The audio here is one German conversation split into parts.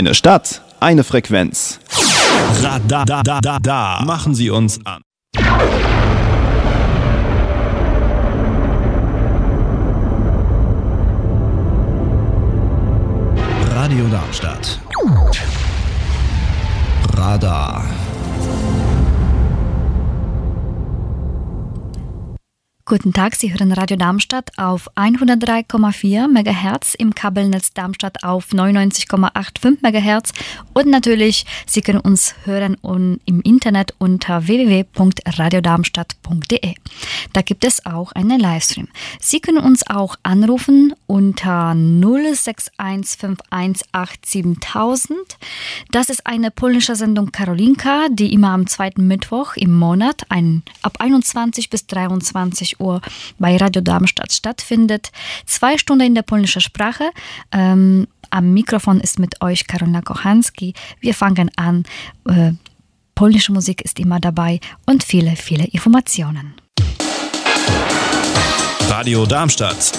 Eine Stadt, eine Frequenz. Radar. Machen Sie uns an. Radio Darmstadt. Radar. Guten Tag, Sie hören Radio Darmstadt auf 103,4 MHz, im Kabelnetz Darmstadt auf 99,85 MHz und natürlich, Sie können uns hören im Internet unter www.radiodarmstadt.de. Da gibt es auch einen Livestream. Sie können uns auch anrufen unter 06151877000. Das ist eine polnische Sendung Karolinka, die immer am zweiten Mittwoch im Monat ab 21 bis 23 Uhr bei Radio Darmstadt stattfindet. 2 Stunden in der polnischen Sprache. Am Mikrofon ist mit euch Karolina Kochanski. Wir fangen an. Polnische Musik ist immer dabei und viele, viele Informationen. Radio Darmstadt.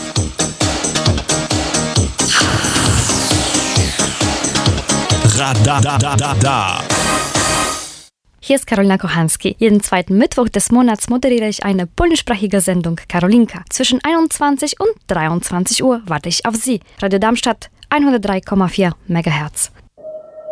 Radar. Hier ist Karolina Kochanski. Jeden zweiten Mittwoch des Monats moderiere ich eine polnischsprachige Sendung Karolinka. Zwischen 21 und 23 Uhr warte ich auf Sie. Radio Darmstadt 103,4 MHz.